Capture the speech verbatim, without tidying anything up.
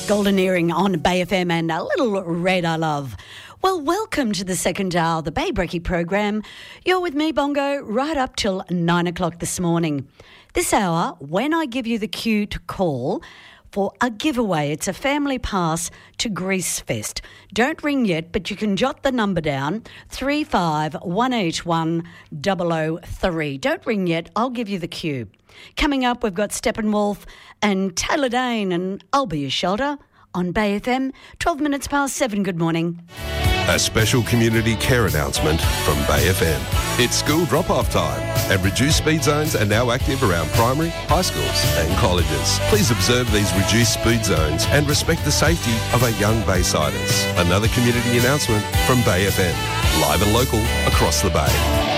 Golden Earring on Bay F M and a little red I love. Well, welcome to the second hour of the Bay Brekkie program. You're with me, Bongo, right up till nine o'clock this morning. This hour, when I give you the cue to call for a giveaway, it's a family pass to Grease Fest. Don't ring yet, but you can jot the number down, three five one eight one zero zero three. Don't ring yet, I'll give you the cue. Coming up, we've got Steppenwolf and Taylor Dane, and I'll be your shelter on Bay F M, twelve minutes past seven. Good morning. A special community care announcement from Bay F M. It's school drop-off time, and reduced speed zones are now active around primary, high schools and colleges. Please observe these reduced speed zones and respect the safety of our young Baysiders. Another community announcement from Bay F M, live and local across the Bay.